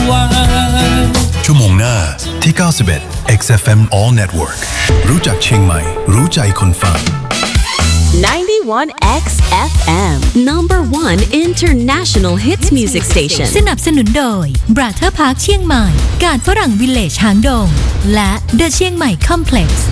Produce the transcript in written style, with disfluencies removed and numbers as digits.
ชั่วโมงหน้าที่91 XFM All Network รู้จักเชียงใหม่รู้ใจคนฟัง 91 XFM Number 1 International Hits Music Station สนับสนุนโดย Brother Park เชียงใหม่การฝรั่งวิลเลจหางดงและ The เชียงใหม่ Complex